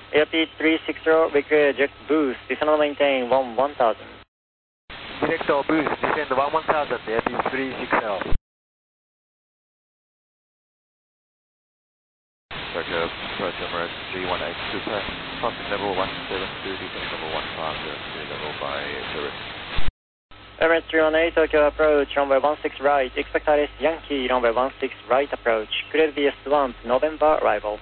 Airspeed 360, require eject boost, descend and maintain 1000. Direct boost, descend 1000, Airspeed 360. Tokyo, approach Emirates 318 Super, crossing level 172, descending level 1502, level by Zurich. Emirates 318, Tokyo approach, runway 16 right, expect ILS Yankee, runway 16 right approach, clear via Swamp, November arrival.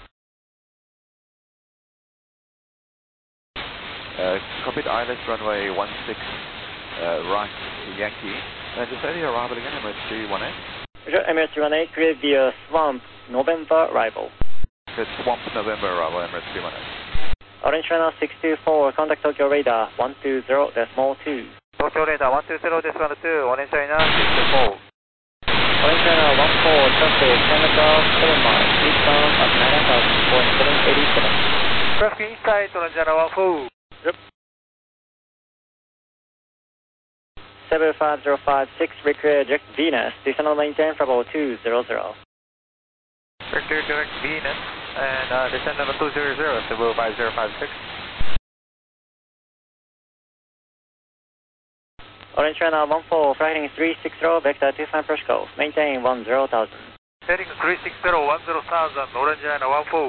Copied ILS runway 16 right, Yankee. Just say the arrival again, Emirates 318. Emirates 318, clear via Swamp, November arrival. It's Swamp, November arrival, Emirates 318. Orange Channel 624, contact Tokyo radar 120.2. Tokyo radar 120.2, Orange China 624. Orange Channel 14, traffic 10 across 7 miles, eastbound at 9000.787. Traffic inside, Orange China 14. Yep. 75056, require eject Venus, descend and maintain travel 200. Vector direct Venus, and descend level 200, Cebu 5056. Orange Channel 14, flight heading 360, vector 25 approach call, maintain 10,000. Heading 360, 10,000, Orange China 14.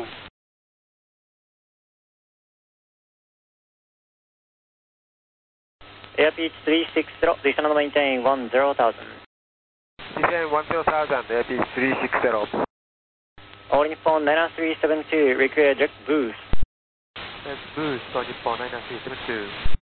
Airspeed 360, descend and maintain 10,000. Descend 10,000, Airspeed 360. All Nippon 9372, require eject boost. Boost, All Nippon 9372.